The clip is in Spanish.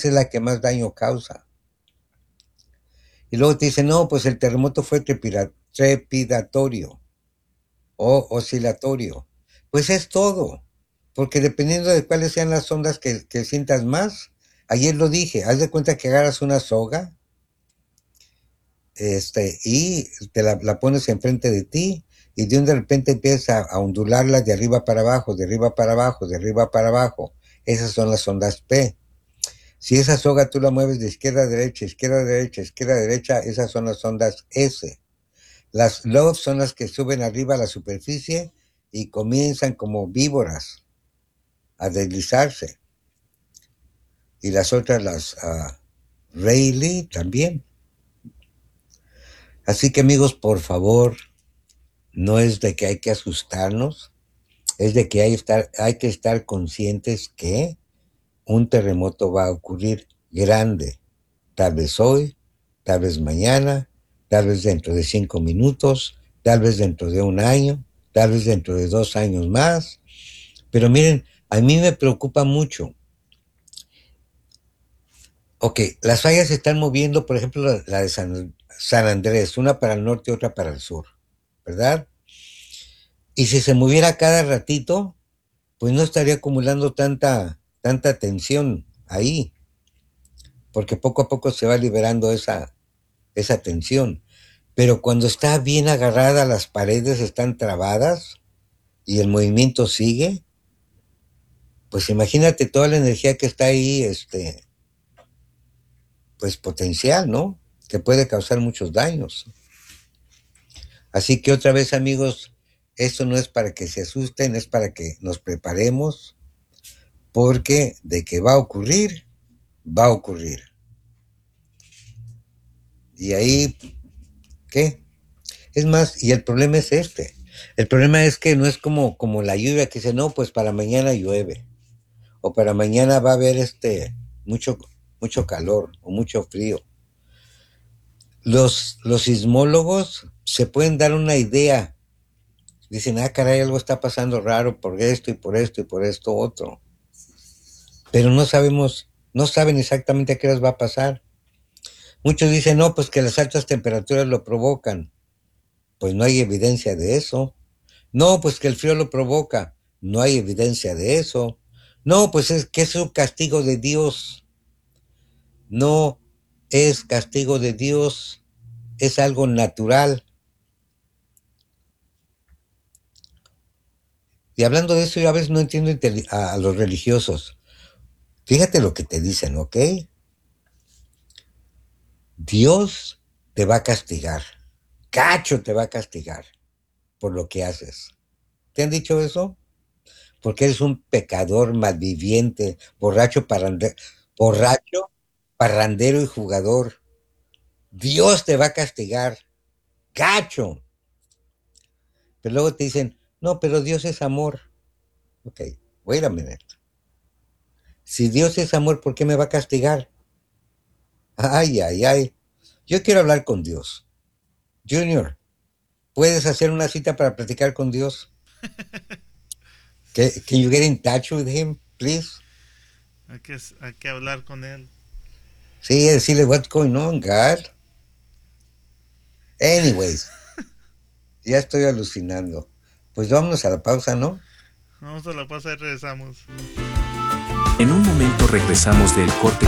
esa es la que más daño causa. Y luego te dicen, no, pues el terremoto fue trepidatorio o oscilatorio. Pues es todo, porque dependiendo de cuáles sean las ondas que sientas más, ayer lo dije, haz de cuenta que agarras una soga, y te la pones enfrente de ti, y de repente empieza a ondularla de arriba para abajo, de arriba para abajo, de arriba para abajo. Esas son las ondas P. Si esa soga tú la mueves de izquierda a derecha, izquierda a derecha, izquierda a derecha, esas son las ondas S. Las love son las que suben arriba a la superficie y comienzan como víboras a deslizarse. Y las otras, las Rayleigh también. Así que amigos, por favor, no es de que hay que asustarnos, es de que hay que estar conscientes que un terremoto va a ocurrir grande, tal vez hoy, tal vez mañana, tal vez dentro de 5 minutos, tal vez dentro de un año, tal vez dentro de 2 años más. Pero miren, a mí me preocupa mucho. Ok, las fallas se están moviendo, por ejemplo, la de San Andrés, una para el norte y otra para el sur, ¿verdad? Y si se moviera cada ratito, pues no estaría acumulando tanta tensión ahí, porque poco a poco se va liberando esa tensión. Pero cuando está bien agarrada, las paredes están trabadas y el movimiento sigue, pues imagínate toda la energía que está ahí, pues potencial, ¿no? Que puede causar muchos daños. Así que otra vez, amigos, esto no es para que se asusten, es para que nos preparemos, porque de que va a ocurrir, va a ocurrir. Y ahí, ¿qué? Es más, y el problema es este. El problema es que no es como la lluvia que dice, no, pues para mañana llueve. O para mañana va a haber mucho, mucho calor o mucho frío. Los sismólogos se pueden dar una idea. Dicen, caray, algo está pasando raro por esto y por esto y por esto otro. Pero no sabemos, no saben exactamente a qué horas va a pasar. Muchos dicen, no, pues que las altas temperaturas lo provocan. Pues no hay evidencia de eso. No, pues que el frío lo provoca. No hay evidencia de eso. No, pues es que es un castigo de Dios. No es castigo de Dios, es algo natural. Y hablando de eso, yo a veces no entiendo a los religiosos. Fíjate lo que te dicen, ¿ok? Dios te va a castigar. Cacho te va a castigar por lo que haces. ¿Te han dicho eso? Porque eres un pecador malviviente, borracho, parrandero y jugador. Dios te va a castigar. Cacho. Pero luego te dicen, no, pero Dios es amor. Ok, wait a minute. Si Dios es amor, ¿por qué me va a castigar? Ay, ay, ay. Yo quiero hablar con Dios. Junior, ¿puedes hacer una cita para platicar con Dios? Can you get in touch with him, please? Hay que hablar con él. Sí, decirle, what's going on, God? Anyways, ya estoy alucinando. Pues vámonos a la pausa, ¿no? Vamos a la pausa y regresamos. En un momento regresamos del corte